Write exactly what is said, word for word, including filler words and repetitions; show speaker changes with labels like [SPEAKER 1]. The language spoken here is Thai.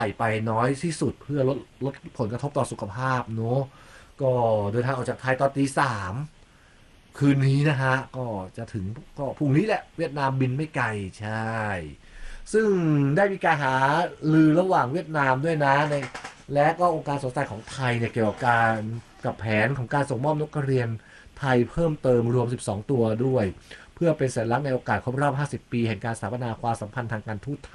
[SPEAKER 1] ส่ไปน้อยที่สุดเพื่อลดลดผลกระทบต่อสุขภาพเนาะก็เดินทางออกจากไทยตอนตีสามคืนนี้นะฮะก็จะถึงก็พรุ่งนี้แหละเวียดนามบินไม่ไกลใช่ซึ่งได้มีการหาลือระหว่างเวียดนามด้วยนะในและก็องค์การสนใจของไทยเนี่ยเกี่ยวกับการกับแผนของการส่งมอบนกกระเรียนไทยเพิ่มเติมรวมสิบสองตัวด้วยเพื่อเป็นสัญลักษณ์ในโอกาสครบรอบห้าสิบปีแห่งการสถาปนาความสัมพันธ์ทางการทูต